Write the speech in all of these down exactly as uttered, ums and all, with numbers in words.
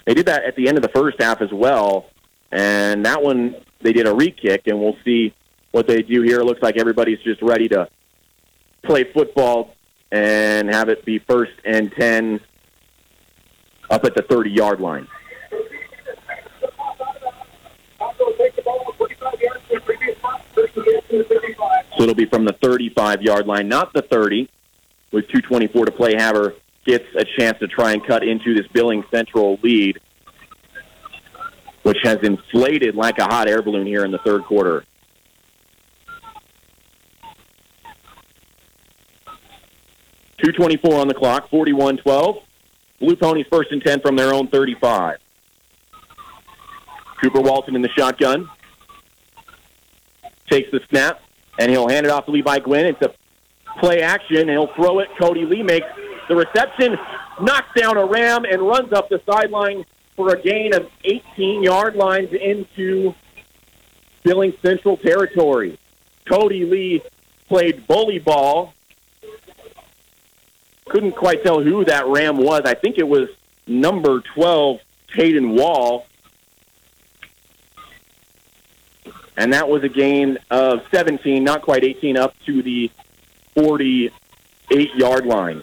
They did that at the end of the first half as well, and that one they did a re-kick, and we'll see what they do here. It looks like everybody's just ready to play football and have it be first and ten up at the thirty-yard line. So it'll be from the thirty-five-yard line, not the thirty. With two twenty-four to play, Havre gets a chance to try and cut into this Billings Central lead, which has inflated like a hot air balloon here in the third quarter. two twenty-four on the clock, forty-one twelve. Blue Ponies first and ten from their own thirty-five. Cooper Walton in the shotgun. Takes the snap, and he'll hand it off to Levi Gwynn. It's a play action, and he'll throw it. Cody Lee makes the reception, knocks down a Ram, and runs up the sideline for a gain of eighteen yard lines into Billings Central territory. Cody Lee played bully ball. Couldn't quite tell who that Ram was. I think it was number twelve, Caden Wall. And that was a gain of seventeen, not quite eighteen, up to the forty-eight yard line.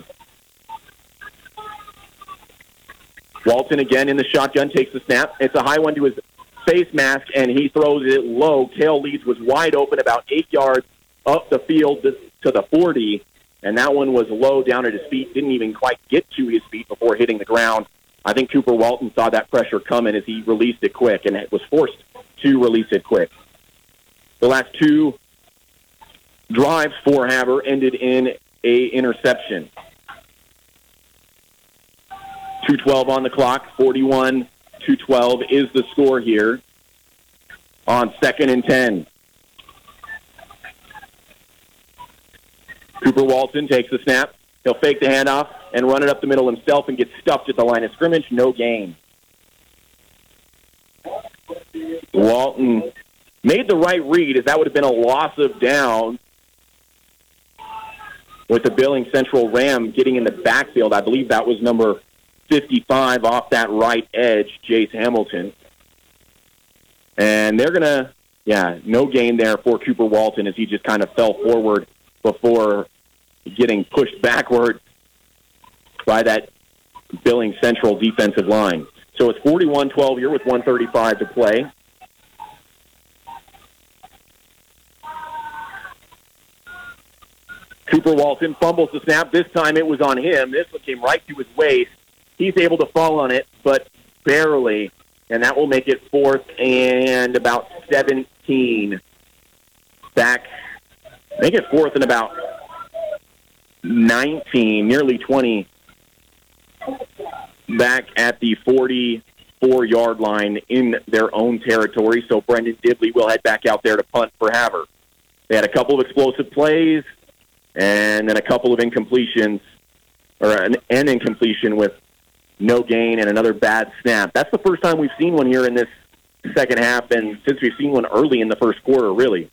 Walton again in the shotgun, takes the snap. It's a high one to his face mask, and he throws it low. Cale Leeds was wide open about eight yards up the field to the forty, and that one was low down at his feet. Didn't even quite get to his feet before hitting the ground. I think Cooper Walton saw that pressure coming as he released it quick, and it was forced to release it quick. The last two drives for Havre ended in a interception. two twelve on the clock, forty-one to twelve is the score here on second and ten. Cooper Walton takes the snap. He'll fake the handoff and run it up the middle himself and get stuffed at the line of scrimmage. No gain. Walton made the right read, as that would have been a loss of down with the Billings Central Ram getting in the backfield. I believe that was number fifty-five off that right edge, Jace Hamilton. And they're going to, yeah, no gain there for Cooper Walton as he just kind of fell forward before getting pushed backward by that Billings Central defensive line. So it's forty-one twelve here with one thirty-five to play. Cooper Walton fumbles the snap. This time it was on him. This one came right to his waist. He's able to fall on it, but barely. And that will make it fourth and about seventeen. Back, make it fourth and about nineteen, nearly twenty. Back at the forty-four yard line in their own territory. So Brendan Dibley will head back out there to punt for Havre. They had a couple of explosive plays and then a couple of incompletions, or an, an incompletion with no gain and another bad snap. That's the first time we've seen one here in this second half, and since we've seen one early in the first quarter, really.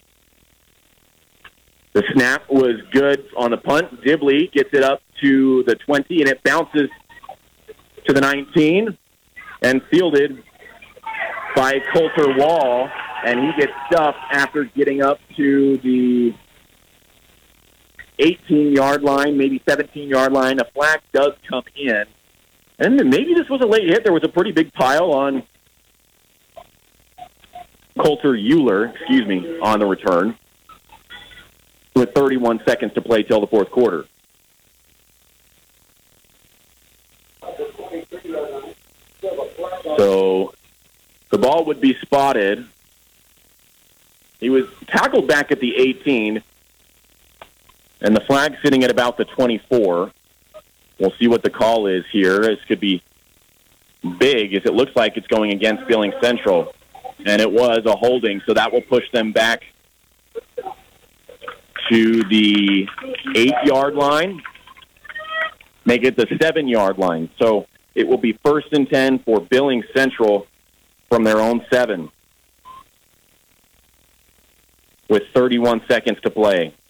The snap was good on the punt. Dibley gets it up to the twenty, and it bounces to the nineteen and fielded by Coulter Wall, and he gets stuffed after getting up to the eighteen yard line, maybe seventeen yard line. A flag does come in. And maybe this was a late hit. There was a pretty big pile on Coulter Euler, excuse me, on the return with thirty-one seconds to play till the fourth quarter. So the ball would be spotted. He was tackled back at the eighteen, and the flag sitting at about the twenty-four. We'll see what the call is here. This could be big, as it looks like it's going against Billings Central. And it was a holding, so that will push them back to the eight yard line, make it the seven yard line. So it will be first and ten for Billings Central from their own seven with thirty-one seconds to play.